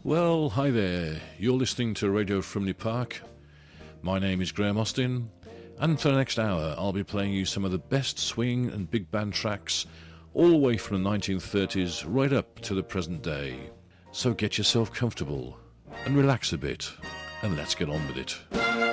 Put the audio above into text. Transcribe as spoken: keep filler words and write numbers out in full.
Well, hi there. You're listening to Radio Frimley Park. My name is Graham Austin, and for the next hour I'll be playing you some of the best swing and big band tracks all the way from the nineteen thirties right up to the present day. So get yourself comfortable and relax a bit, and let's get on with it.